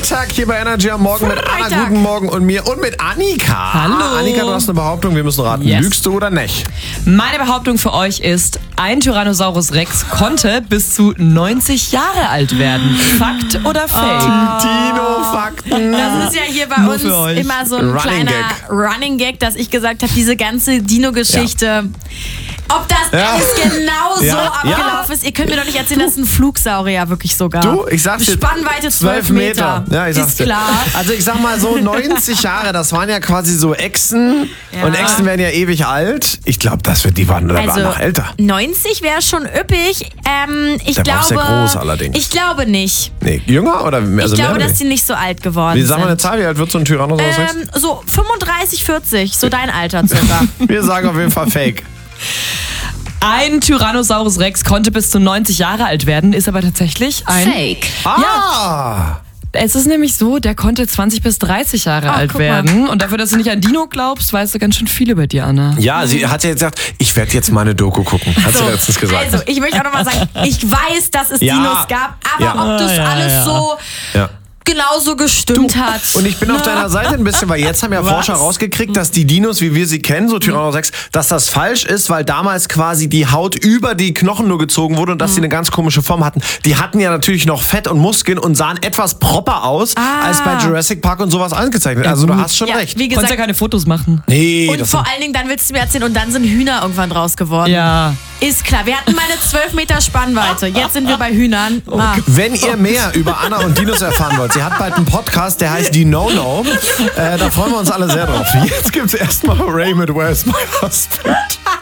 Freitag hier bei Energy am Morgen mit Anna, guten Morgen und mir und mit Annika. Hallo. Annika, du hast eine Behauptung, wir müssen raten. Yes. Lügst du oder nicht? Meine Behauptung für euch ist, ein Tyrannosaurus Rex konnte bis zu 90 Jahre alt werden. Fakt oder Fake? Dino-Fakten. Das ist ja hier bei Nur uns für euch. immer so ein Running kleiner Gag. Running Gag, dass ich gesagt habe, diese ganze Dino-Geschichte, ob das alles genau so abgelaufen ist. Ihr könnt mir doch nicht erzählen, das ist ein Flugsaurier wirklich sogar. Du, ich sag's dir. Spannweite 12 Meter. Ja, ich sag's ist dir. klar. Also ich sag mal so 90 Jahre, das waren ja quasi so Echsen. Ja. Und Echsen werden ja ewig alt. Ich glaube, die waren noch älter. 90 wäre schon üppig. Ich Der war auch glaube, sehr groß allerdings. Ich glaube nicht. Nee, jünger oder mehr? Ich glaube, mehr dass die nicht so alt geworden Wie sagen wir eine sind. Zahl? Wie alt wird so ein Tyrannosaurus Rex? So 35, 40, so dein Alter circa. Wir sagen auf jeden Fall Fake. Ein Tyrannosaurus Rex konnte bis zu 90 Jahre alt werden, ist aber tatsächlich ein... Fake. Es ist nämlich so, der konnte 20 bis 30 Jahre alt guck mal. werden. Und dafür, dass du nicht an Dino glaubst, weißt du ganz schön viel über dir, Anna. Ja, sie hat ja jetzt gesagt, ich werde jetzt mal eine Doku gucken. Hat sie letztens gesagt. Also, ich möchte auch nochmal sagen, ich weiß, dass es Ja. Dinos gab, aber Ja. ob das alles so Ja. genauso gestimmt hat. Und ich bin auf deiner Seite ein bisschen, weil jetzt haben ja Forscher rausgekriegt, dass die Dinos, wie wir sie kennen, so Tyrannosaurus Rex, dass das falsch ist, weil damals quasi die Haut über die Knochen nur gezogen wurde und dass sie eine ganz komische Form hatten. Die hatten ja natürlich noch Fett und Muskeln und sahen etwas proper aus, als bei Jurassic Park und sowas angezeichnet. Also du hast schon Ja, recht. wie Konntest ja gesagt, keine Fotos machen. Nee, und vor allen Dingen, dann willst du mir erzählen, und dann sind Hühner irgendwann draus geworden. Ja. Ist klar, wir hatten mal eine 12 Meter Spannweite. Jetzt sind wir bei Hühnern. wenn ihr mehr über Anna und Dinos erfahren wollt, sie hat bald einen Podcast, der heißt Die No-No. Da freuen wir uns alle sehr drauf. Jetzt gibt's erstmal Ray mit Where's My Husband?